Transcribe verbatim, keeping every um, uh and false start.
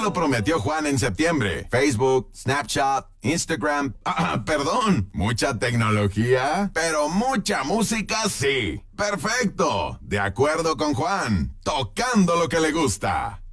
lo prometió Juan en septiembre. Facebook, Snapchat, Instagram. Ah, perdón. ¿Mucha tecnología? Pero mucha música sí. Perfecto. De acuerdo con Juan. Tocando lo que le gusta.